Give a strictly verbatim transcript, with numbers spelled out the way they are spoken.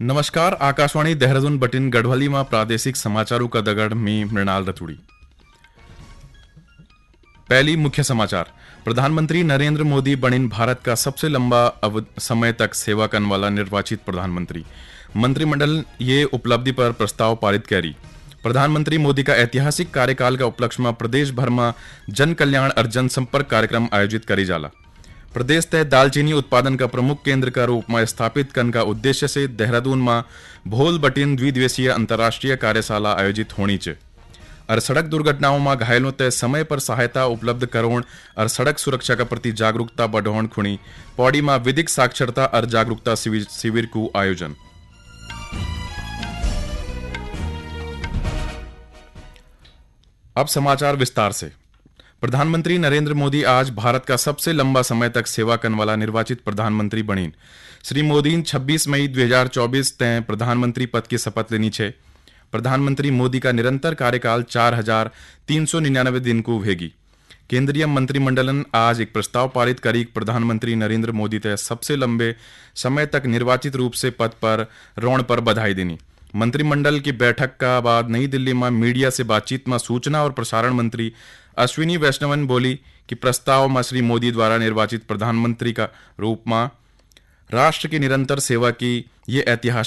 नमस्कार। आकाशवाणी देहरादून बटिन गढ़वाली में प्रादेशिक समाचारों का दगड़ में मृणाल रतुड़ी। पहली मुख्य समाचार। प्रधानमंत्री नरेंद्र मोदी बनिन भारत का सबसे लंबा अवध समय तक सेवा करने वाला निर्वाचित प्रधानमंत्री। मंत्रिमंडल ये उपलब्धि पर प्रस्ताव पारित करी। प्रधानमंत्री मोदी का ऐतिहासिक कार्यकाल का उपलक्ष्य में प्रदेश भर में जन कल्याण और जनसंपर्क कार्यक्रम आयोजित करी जाला। प्रदेश तय दालचीनी उत्पादन का प्रमुख केंद्र का रूप में स्थापित करने का उद्देश्य से देहरादून में भोल बटिन द्विदिवसीय अंतर्राष्ट्रीय कार्यशाला आयोजित होनी च और सड़क दुर्घटनाओं में घायलों तय समय पर सहायता उपलब्ध करोण और सड़क सुरक्षा का प्रति जागरूकता बढ़ाउण खुणी पौड़ी में विधिक साक्षरता और जागरूकता शिविर, शिविर को आयोजन। अब समाचार विस्तार से। प्रधानमंत्री नरेंद्र मोदी आज भारत का सबसे लंबा समय तक सेवा करने वाला निर्वाचित प्रधानमंत्री बनीन। श्री मोदी छब्बीस मई दो हज़ार चौबीस तय प्रधानमंत्री पद की शपथ लेनी छे। प्रधानमंत्री मोदी का निरंतर कार्यकाल चार हजार तीन सौ निन्यानवे दिन को होगी। केंद्रीय मंत्रिमंडलन आज एक प्रस्ताव पारित करी। प्रधानमंत्री नरेंद्र मोदी तय सबसे लंबे समय तक निर्वाचित रूप से पद पर रोण पर बधाई देनी। मंत्रिमंडल की बैठक का बाद नई दिल्ली में मीडिया से बातचीत में सूचना और प्रसारण मंत्री अश्विनी वैष्णवन बोली कि प्रस्ताव में श्री मोदी द्वारा निर्वाचित प्रधानमंत्री का रूप में राष्ट्र की निरंतर सेवा की ये ऐतिहासिक